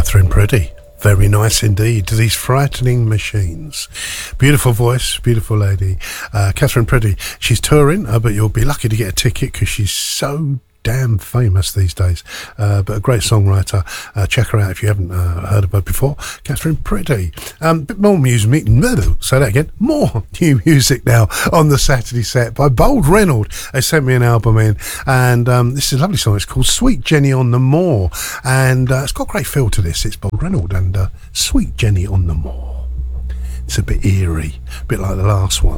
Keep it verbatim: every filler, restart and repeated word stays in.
Catherine Priddy. Very nice indeed. These Frightening Machines. Beautiful voice, beautiful lady. Uh, Catherine Priddy. She's touring, uh, but you'll be lucky to get a ticket because she's so damn famous these days. Uh, but a great songwriter. Uh, check her out if you haven't uh, heard of her before. Catherine Priddy. Um, bit more music. Say that again. More new music now on the Saturday set by Bold Reynolds. They sent me an album in, and um, this is a lovely song. It's called Sweet Jenny on the Moor, and uh, it's got a great feel to this. It's Bold Reynolds and uh, Sweet Jenny on the Moor. It's a bit eerie, a bit like the last one.